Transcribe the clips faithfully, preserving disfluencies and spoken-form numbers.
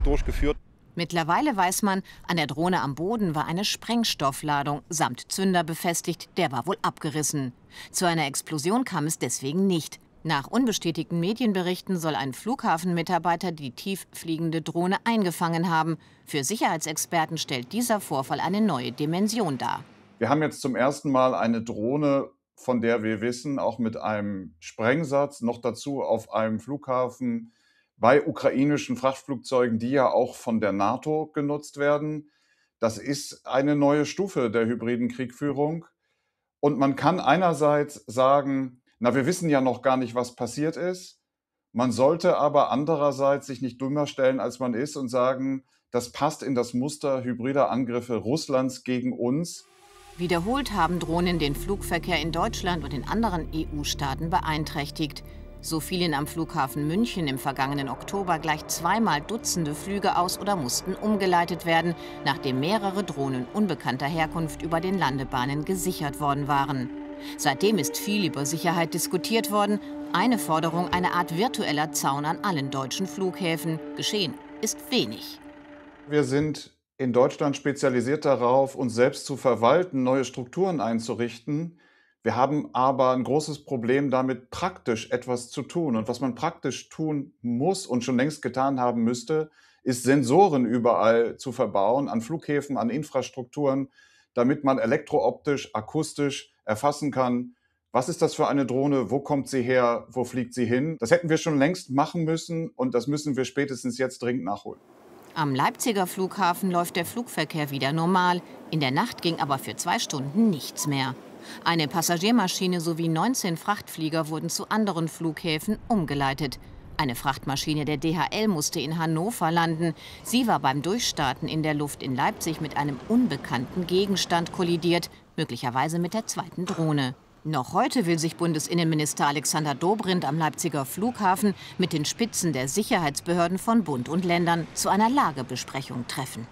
durchgeführt. Mittlerweile weiß man, an der Drohne am Boden war eine Sprengstoffladung samt Zünder befestigt, der war wohl abgerissen. Zu einer Explosion kam es deswegen nicht. Nach unbestätigten Medienberichten soll ein Flughafenmitarbeiter die tieffliegende Drohne eingefangen haben. Für Sicherheitsexperten stellt dieser Vorfall eine neue Dimension dar. Wir haben jetzt zum ersten Mal eine Drohne, von der wir wissen, auch mit einem Sprengsatz, noch dazu auf einem Flughafen bei ukrainischen Frachtflugzeugen, die ja auch von der NATO genutzt werden. Das ist eine neue Stufe der hybriden Kriegführung. Und man kann einerseits sagen, na, wir wissen ja noch gar nicht, was passiert ist. Man sollte aber andererseits sich nicht dümmer stellen, als man ist und sagen, das passt in das Muster hybrider Angriffe Russlands gegen uns. Wiederholt haben Drohnen den Flugverkehr in Deutschland und in anderen E U-Staaten beeinträchtigt. So fielen am Flughafen München im vergangenen Oktober gleich zweimal Dutzende Flüge aus oder mussten umgeleitet werden, nachdem mehrere Drohnen unbekannter Herkunft über den Landebahnen gesichert worden waren. Seitdem ist viel über Sicherheit diskutiert worden. Eine Forderung, eine Art virtueller Zaun an allen deutschen Flughäfen. Geschehen ist wenig. Wir sind in Deutschland spezialisiert darauf, uns selbst zu verwalten, neue Strukturen einzurichten. Wir haben aber ein großes Problem damit, praktisch etwas zu tun. Und was man praktisch tun muss und schon längst getan haben müsste, ist Sensoren überall zu verbauen, an Flughäfen, an Infrastrukturen, damit man elektrooptisch, akustisch erfassen kann, was ist das für eine Drohne, wo kommt sie her, wo fliegt sie hin. Das hätten wir schon längst machen müssen und das müssen wir spätestens jetzt dringend nachholen. Am Leipziger Flughafen läuft der Flugverkehr wieder normal. In der Nacht ging aber für zwei Stunden nichts mehr. Eine Passagiermaschine sowie neunzehn Frachtflieger wurden zu anderen Flughäfen umgeleitet. Eine Frachtmaschine der D H L musste in Hannover landen. Sie war beim Durchstarten in der Luft in Leipzig mit einem unbekannten Gegenstand kollidiert, möglicherweise mit der zweiten Drohne. Noch heute will sich Bundesinnenminister Alexander Dobrindt am Leipziger Flughafen mit den Spitzen der Sicherheitsbehörden von Bund und Ländern zu einer Lagebesprechung treffen.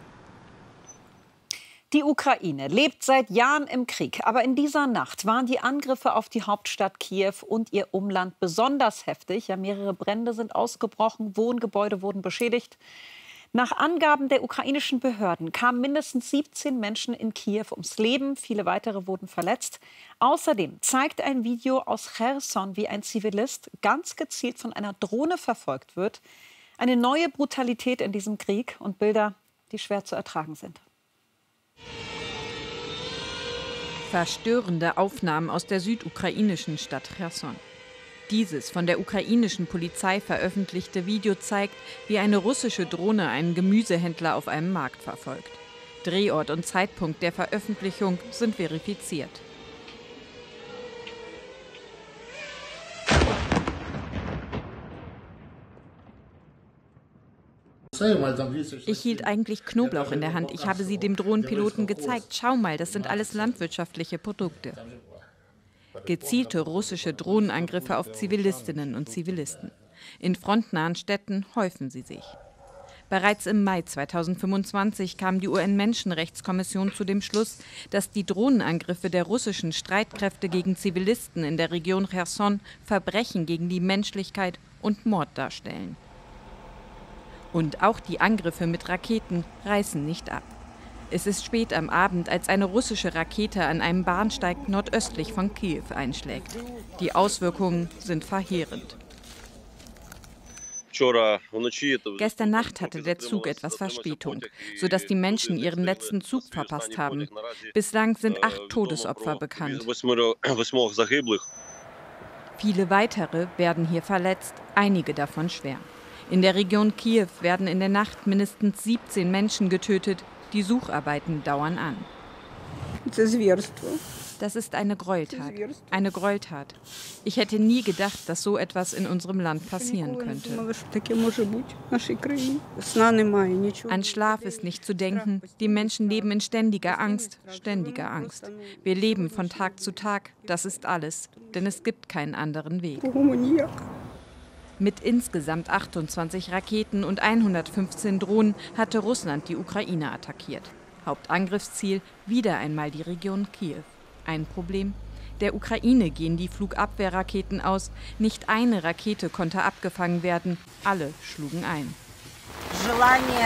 Die Ukraine lebt seit Jahren im Krieg. Aber in dieser Nacht waren die Angriffe auf die Hauptstadt Kiew und ihr Umland besonders heftig. Ja, mehrere Brände sind ausgebrochen, Wohngebäude wurden beschädigt. Nach Angaben der ukrainischen Behörden kamen mindestens siebzehn Menschen in Kiew ums Leben. Viele weitere wurden verletzt. Außerdem zeigt ein Video aus Cherson, wie ein Zivilist ganz gezielt von einer Drohne verfolgt wird. Eine neue Brutalität in diesem Krieg und Bilder, die schwer zu ertragen sind. Verstörende Aufnahmen aus der südukrainischen Stadt Cherson. Dieses von der ukrainischen Polizei veröffentlichte Video zeigt, wie eine russische Drohne einen Gemüsehändler auf einem Markt verfolgt. Drehort und Zeitpunkt der Veröffentlichung sind verifiziert. Ich hielt eigentlich Knoblauch in der Hand. Ich habe sie dem Drohnenpiloten gezeigt. Schau mal, das sind alles landwirtschaftliche Produkte. Gezielte russische Drohnenangriffe auf Zivilistinnen und Zivilisten. In frontnahen Städten häufen sie sich. Bereits im Mai zweitausendfünfundzwanzig kam die U N-Menschenrechtskommission zu dem Schluss, dass die Drohnenangriffe der russischen Streitkräfte gegen Zivilisten in der Region Cherson Verbrechen gegen die Menschlichkeit und Mord darstellen. Und auch die Angriffe mit Raketen reißen nicht ab. Es ist spät am Abend, als eine russische Rakete an einem Bahnsteig nordöstlich von Kiew einschlägt. Die Auswirkungen sind verheerend. Gestern Nacht hatte der Zug etwas Verspätung, sodass die Menschen ihren letzten Zug verpasst haben. Bislang sind acht Todesopfer bekannt. Viele weitere werden hier verletzt, einige davon schwer. In der Region Kiew werden in der Nacht mindestens siebzehn Menschen getötet. Die Sucharbeiten dauern an. Das ist eine Gräueltat. Eine Gräueltat. Ich hätte nie gedacht, dass so etwas in unserem Land passieren könnte. An Schlaf ist nicht zu denken. Die Menschen leben in ständiger Angst, ständiger Angst. Wir leben von Tag zu Tag. Das ist alles. Denn es gibt keinen anderen Weg. Mit insgesamt achtundzwanzig Raketen und hundertfünfzehn Drohnen hatte Russland die Ukraine attackiert. Hauptangriffsziel wieder einmal die Region Kiew. Ein Problem: Der Ukraine gehen die Flugabwehrraketen aus. Nicht eine Rakete konnte abgefangen werden. Alle schlugen ein.